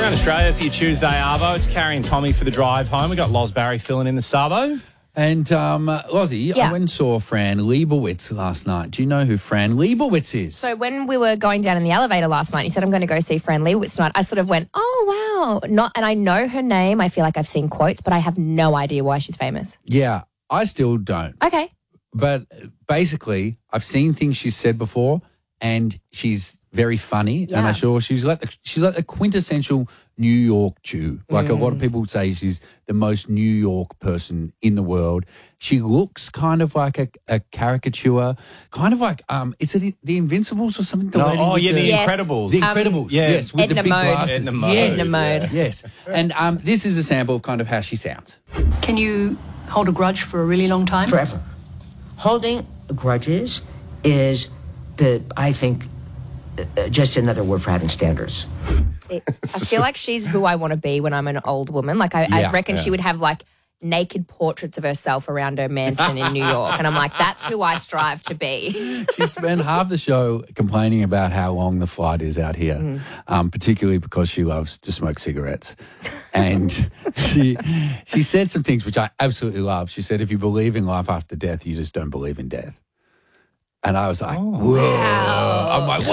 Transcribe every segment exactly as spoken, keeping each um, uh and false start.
Around Australia for your Tuesday Arvo. It's Carrie and Tommy for the drive home. We got Loz Barry filling in the Sabo. And, um, Lozzie, Yeah. I went and saw Fran Lebowitz last night. Do you know who Fran Lebowitz is? So when we were going down in the elevator last night, you said, I'm going to go see Fran Lebowitz tonight. I sort of went, oh, wow. Not, and I know her name. I feel like I've seen quotes, but I have no idea why she's famous. Yeah, I still don't. Okay. But basically, I've seen things she's said before, and she's very funny. Yeah. And I'm sure she's like the, she's like the quintessential New York Jew. Like Mm. a lot of people say she's the most New York person in the world. She looks kind of like a, a caricature, kind of like, um, is it The Invincibles or something? The No, lady oh, with yeah, The Yes. Incredibles. The Um, Incredibles, yeah. yes, with Edna the big Mode. glasses. Edna Mode, Yes, Edna Mode. yes. And um, this is a sample of kind of how she sounds. Can you hold a grudge for a really long time? Forever. Holding grudges is the, I think, uh, just another word for having standards. It, I feel like she's who I want to be when I'm an old woman. Like, I, Yeah, I reckon yeah. she would have, like, naked portraits of herself around her mansion in New York. And I'm like, that's who I strive to be. She spent half the show complaining about how long the flight is out here, Mm. um, particularly because she loves to smoke cigarettes. And she she said some things which I absolutely love. She said, if you believe in life after death, you just don't believe in death. And I was like, whoa. I'm like,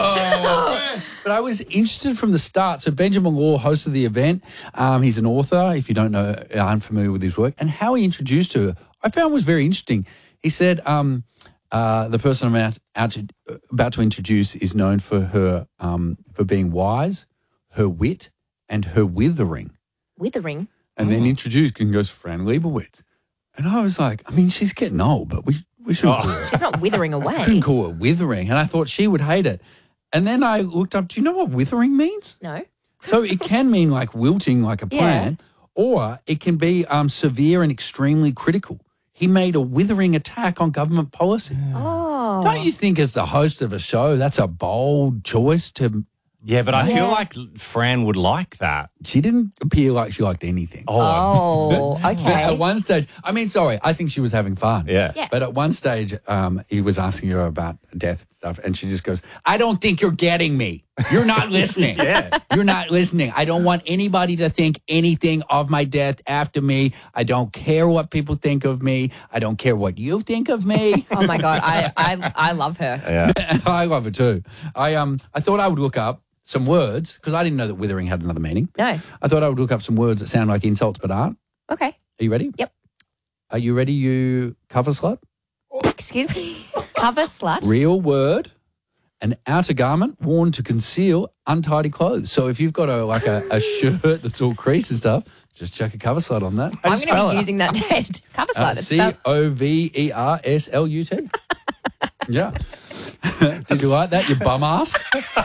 whoa. But I was interested from the start. So Benjamin Law hosted the event. Um, he's an author, if you don't know, aren't familiar with his work. And how he introduced her, I found was very interesting. He said, um, uh, the person I'm out, out to, about to introduce is known for her um, for being wise, her wit, and her withering. Withering. And then introduced and goes, Fran Lebowitz. And I was like, I mean, she's getting old, but we we shouldn't call her. She's not withering I away. couldn't call it withering. And I thought she would hate it. And then I looked up, do you know what withering means? No. So it can mean like wilting like a Yeah. plant, or it can be um, severe and extremely critical. He made a withering attack on government policy. Oh. Don't you think as the host of a show, that's a bold choice to... Yeah, but I Yeah. feel like Fran would like that. She didn't appear like she liked anything. Oh, But okay. at one stage, I mean, sorry, I think she was having fun. Yeah. Yeah. But at one stage, um, he was asking her about death and stuff, and she just goes, I don't think you're getting me. You're not listening. Yeah. You're not listening. I don't want anybody to think anything of my death after me. I don't care what people think of me. I don't care what you think of me. Oh, my God. I, I, I love her. Yeah. I love it too. I um I thought I would look up some words, because I didn't know that withering had another meaning. No. I thought I would look up some words that sound like insults but aren't. Okay. Are you ready? Yep. Are you ready, you cover slut? Excuse me. Cover slut. Real word, an outer garment worn to conceal untidy clothes. So if you've got a like a, a shirt that's all creased and stuff, just chuck a cover slut on that. I'm going to be using that dead. Cover slut. Uh, It's C spelled- O V E R S L U T. Yeah. Did you like that, you bum ass?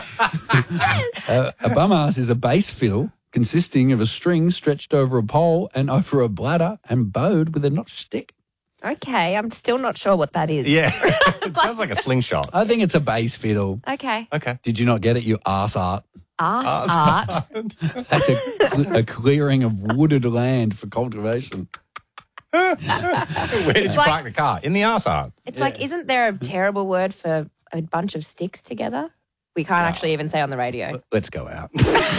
uh, a bum ass is a bass fiddle consisting of a string stretched over a pole and over a bladder and bowed with a notched stick. Okay. I'm still not sure what that is. Yeah. It sounds like a slingshot. I think it's a bass fiddle. Okay. Okay. Did you not get it, you ass art? Arse art. That's a, a clearing of wooded land for cultivation. Where did you like- park the car? In the arse art. It's like, isn't there a terrible word for a bunch of sticks together? We can't actually even say on the radio. Let's go out.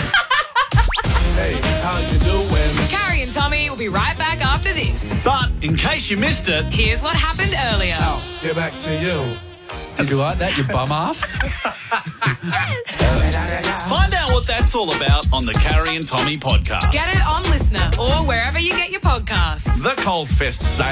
Hey, how you doing? Carrie and Tommy will be right back after this. But in case you missed it, Here's what happened earlier. get back to you. Did you like that, you bum ass? Find out what that's all about on the Carrie and Tommy podcast. Get it on Listener or wherever you get your podcasts. The Coles Fest